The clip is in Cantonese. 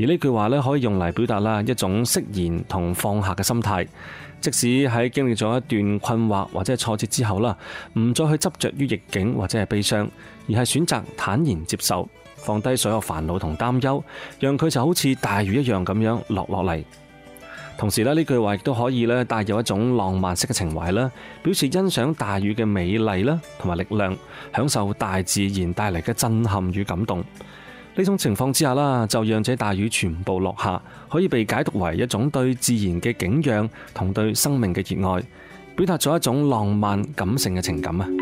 而呢句話咧可以用嚟表達啦一種釋然同放下嘅心態。即使喺經歷咗一段困惑或者係挫折之後啦，唔再去執着於逆境或者係悲傷，而係選擇坦然接受，放低所有煩惱同擔憂，讓佢就好似大雨一樣咁樣落嚟。同時咧，呢句話亦都可以咧帶有一種浪漫式嘅情懷啦，表示欣賞大雨嘅美麗啦同埋力量，享受大自然帶嚟嘅震撼與感動。呢種情況之下啦，就讓這大雨全部落下，可以被解讀為一種對自然嘅景仰同對生命嘅熱愛，表達咗一種浪漫感性嘅情感啊。